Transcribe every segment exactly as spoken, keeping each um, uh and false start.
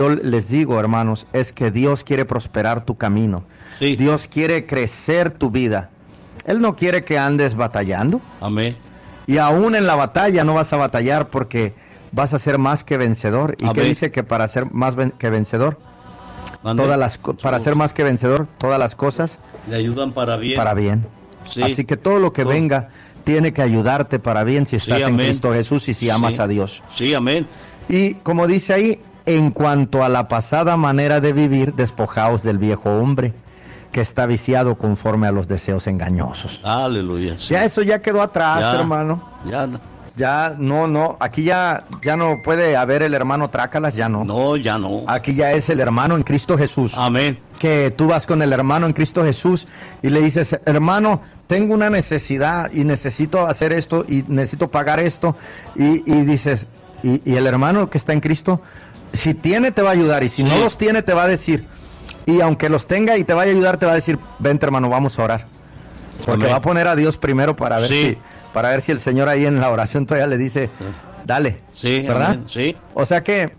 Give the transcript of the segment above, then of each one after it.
yo les digo, hermanos, es que Dios quiere prosperar tu camino. Sí. Dios quiere crecer tu vida. Él no quiere que andes batallando. Amén. Y aún en la batalla no vas a batallar porque vas a ser más que vencedor. ¿Y Amén. qué dice que para ser más ven- que vencedor? Mande. Todas las co- para ser más que vencedor, todas las cosas Le ayudan para bien. para bien. Sí. Así que todo lo que Todo. venga tiene que ayudarte para bien si estás Sí, en amén. Cristo Jesús y si amas Sí. a Dios. Sí, amén. Y como dice ahí, en cuanto a la pasada manera de vivir, despojaos del viejo hombre que está viciado conforme a los deseos engañosos. Aleluya. Sí. Ya eso ya quedó atrás, Ya. hermano. Ya no. Ya no, no, aquí ya, ya no puede haber el hermano Trácalas, ya no. No, ya no. Aquí ya es el hermano en Cristo Jesús. Amén. Que tú vas con el hermano en Cristo Jesús y le dices, hermano, tengo una necesidad y necesito hacer esto y necesito pagar esto. Y, y dices, y, y el hermano que está en Cristo, si tiene te va a ayudar y si Sí. no los tiene te va a decir. Y aunque los tenga y te vaya a ayudar, te va a decir, vente hermano, vamos a orar. Porque Amén. va a poner a Dios primero para ver Sí. si, para ver si el Señor ahí en la oración todavía le dice, dale, Sí, ¿verdad? amén. Sí. O sea que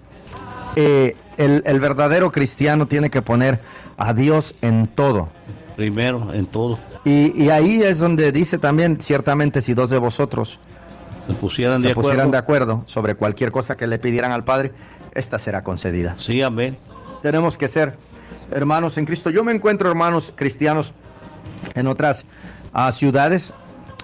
eh, el, el verdadero cristiano tiene que poner a Dios en todo. Primero en todo. Y, y ahí es donde dice también, ciertamente si dos de vosotros Se pusieran se de acuerdo. pusieran de acuerdo sobre cualquier cosa que le pidieran al Padre, esta será concedida. Sí, amén. Tenemos que ser hermanos en Cristo. Yo me encuentro hermanos cristianos en otras ah, ciudades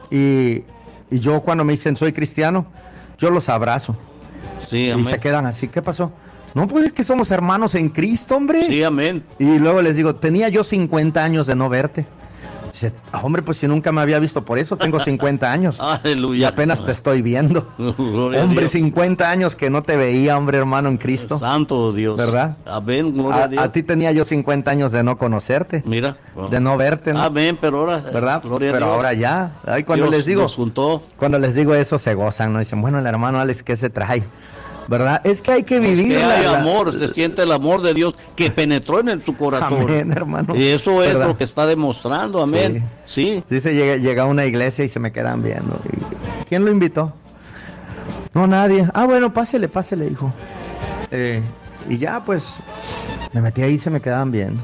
y, y yo cuando me dicen soy cristiano, yo los abrazo Sí, y amén. se quedan así. ¿Qué pasó? No, pues es que somos hermanos en Cristo, hombre. Sí, amén. Y luego les digo, tenía yo cincuenta años de no verte. Dice, "Ah, hombre, pues si nunca me había visto, por eso tengo cincuenta años. Y Aleluya. apenas te estoy viendo. Gloria a Hombre, Dios. cincuenta años que no te veía, hombre hermano en Cristo. Santo Dios. ¿Verdad? Amén, gloria A, a Dios. a ti tenía yo cincuenta años de no conocerte, Mira. de no verte, ¿no? Amén, pero ahora. ¿Verdad? Gloria a Pero Dios. ahora ya. Ay, cuando Dios les digo, nos juntó. cuando les digo eso se gozan, ¿no? Dicen, bueno, el hermano Alex, ¿qué se trae? ¿Verdad? Es que hay que vivir. Que la- hay la- amor, se siente el amor de Dios que penetró en el- su corazón. Amén, hermano. Y eso es ¿Verdad? lo que está demostrando, amén. Sí. Dice, llega, llega a una iglesia y se me quedan viendo. Y, ¿quién lo invitó? No, nadie. Ah, bueno, pásele, pásele, hijo. Eh, y ya, pues, me metí ahí y se me quedaban viendo.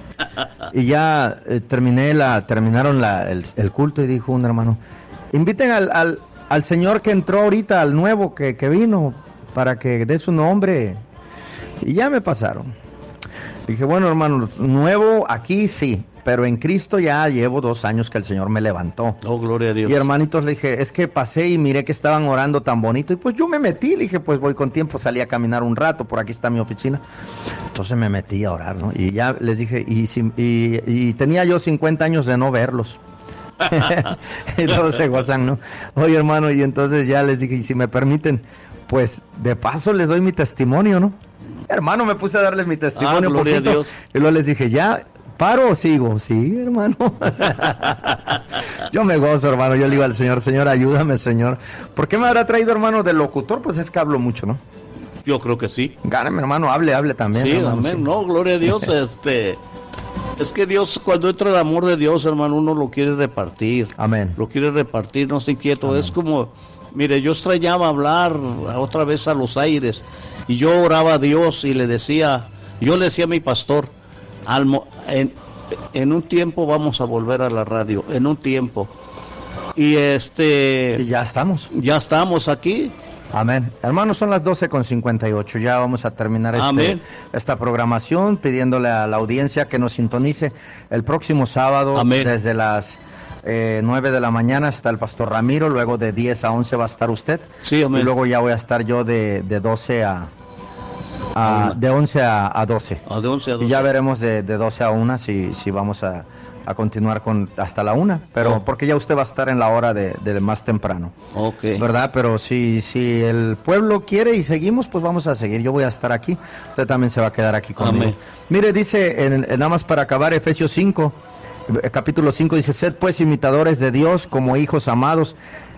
Y ya eh, terminé la, terminaron la, el, el culto y dijo un hermano, inviten al, al, al señor que entró ahorita, al nuevo que, que vino, para que dé su nombre. Y ya me pasaron. Dije, bueno, hermano, nuevo aquí sí, pero en Cristo ya llevo dos años que el Señor me levantó. Oh, gloria a Dios. Y hermanitos, le dije, es que pasé y miré que estaban orando tan bonito. Y pues yo me metí, le dije, pues voy con tiempo, salí a caminar un rato, por aquí está mi oficina. Entonces me metí a orar, ¿no? Y ya les dije, y, si- y, y tenía yo cincuenta años de no verlos. Y todos se gozan, ¿no? Oye, hermano, y entonces ya les dije, y si me permiten, pues de paso les doy mi testimonio, ¿no? Hermano, me puse a darles mi testimonio Ah, un gloria a poquito. Dios. Y luego les dije, ¿ya paro o sigo? Sí, hermano. Yo me gozo, hermano. Yo le digo al Señor, Señor, ayúdame, Señor. ¿Por qué me habrá traído, hermano, de locutor? Pues es que hablo mucho, ¿no? Yo creo que sí. Gáname, hermano, hable, hable también. Sí, hermano, amén. sí. No, gloria a Dios. este Es que Dios, cuando entra el amor de Dios, hermano, uno lo quiere repartir. Amén. Lo quiere repartir, no esté inquieto. Es como, mire, yo extrañaba hablar otra vez a los aires. Y yo oraba a Dios y le decía, yo le decía a mi pastor, al mo- en, en un tiempo vamos a volver a la radio, en un tiempo. Y este, Y ya estamos. ya estamos aquí. Amén. Hermanos, son las doce con cincuenta y ocho. Ya vamos a terminar este- Amén. esta programación pidiéndole a la audiencia que nos sintonice el próximo sábado. Amén. Desde las eh, nueve de la mañana está el pastor Ramiro. Luego de diez a once va a estar usted. Sí, amén. Y luego ya voy a estar yo de, de doce a... a- de once a, a doce. A de once a Y doce. ya veremos de, de doce a una si, si vamos a, a continuar con hasta la una. Pero Oh. porque ya usted va a estar en la hora de, de más temprano. Ok. ¿Verdad? Pero si, si el pueblo quiere y seguimos, pues vamos a seguir. Yo voy a estar aquí. Usted también se va a quedar aquí conmigo. Amén. Mire, dice, en, en- nada más para acabar, Efesios cinco, eh, capítulo cinco, dice, sed pues imitadores de Dios como hijos amados